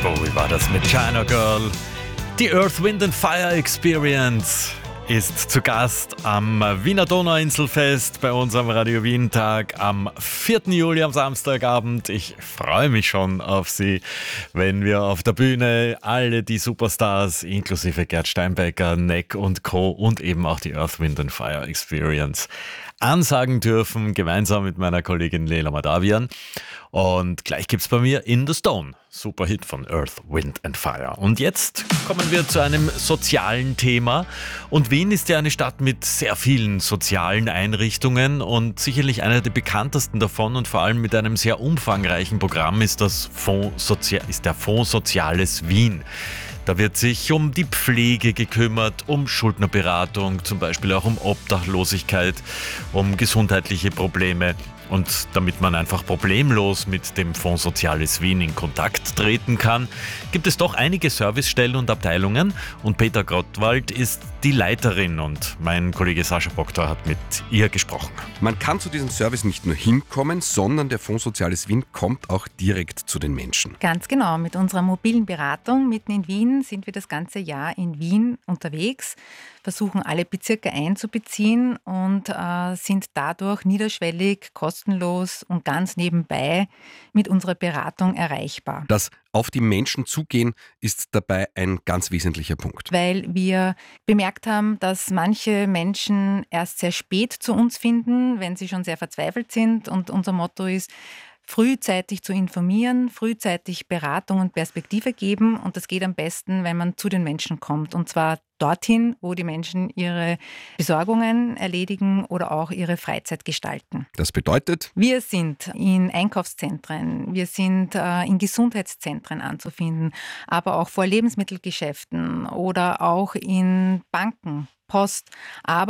Bowie war das mit China Girl. Die Earth, Wind and Fire Experience ist zu Gast am Wiener Donauinselfest bei unserem Radio Wien Tag am 4. Juli am Samstagabend. Ich freue mich schon auf Sie, wenn wir auf der Bühne alle die Superstars inklusive Gerd Steinbecker, Neck und Co. und eben auch die Earth, Wind and Fire Experience ansagen dürfen, gemeinsam mit meiner Kollegin Leila Madavian. Und gleich gibt's bei mir In the Stone. Super Hit von Earth, Wind and Fire. Und jetzt kommen wir zu einem sozialen Thema. Und Wien ist ja eine Stadt mit sehr vielen sozialen Einrichtungen und sicherlich einer der bekanntesten davon und vor allem mit einem sehr umfangreichen Programm ist der Fonds Soziales Wien. Da wird sich um die Pflege gekümmert, um Schuldnerberatung, zum Beispiel auch um Obdachlosigkeit, um gesundheitliche Probleme. Und damit man einfach problemlos mit dem Fonds Soziales Wien in Kontakt treten kann, gibt es doch einige Servicestellen und Abteilungen. Und Petra Gottwald ist die Leiterin und mein Kollege Sascha Boktor hat mit ihr gesprochen. Man kann zu diesem Service nicht nur hinkommen, sondern der Fonds Soziales Wien kommt auch direkt zu den Menschen. Ganz genau. Mit unserer mobilen Beratung mitten in Wien sind wir das ganze Jahr in Wien unterwegs, versuchen alle Bezirke einzubeziehen und sind dadurch niederschwellig, kostenlos und ganz nebenbei mit unserer Beratung erreichbar. Das auf die Menschen zugehen ist dabei ein ganz wesentlicher Punkt. Weil wir bemerkt haben, dass manche Menschen erst sehr spät zu uns finden, wenn sie schon sehr verzweifelt sind. Und unser Motto ist, frühzeitig zu informieren, frühzeitig Beratung und Perspektive geben. Und das geht am besten, wenn man zu den Menschen kommt. Und zwar dorthin, wo die Menschen ihre Besorgungen erledigen oder auch ihre Freizeit gestalten. Das bedeutet? Wir sind in Einkaufszentren, wir sind in Gesundheitszentren anzufinden, aber auch vor Lebensmittelgeschäften oder auch in Banken, Post, aber